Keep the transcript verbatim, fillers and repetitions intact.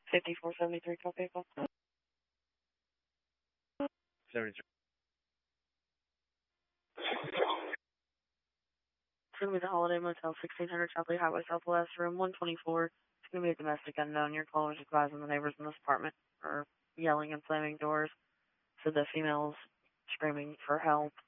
fifty-four seventy-three, copy call. seventy-three. It's going to be the Holiday Motel, sixteen hundred Southly Highway Southwest, room one twenty-four. It's going to be a domestic unknown. Your caller is advising the neighbors in this apartment are yelling and slamming doors. So the female's screaming for help.